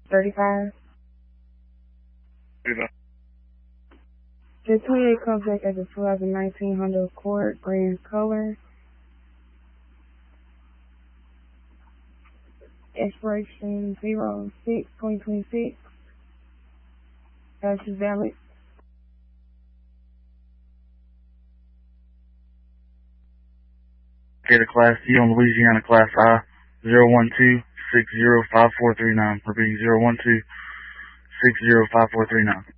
35. The 28 comes back as a 2019 Honda Accord, gray in color. Expiration 06/2026. That's valid. Okay, the Class D on Louisiana Class I, 012-605439. Repeating, 012-605439.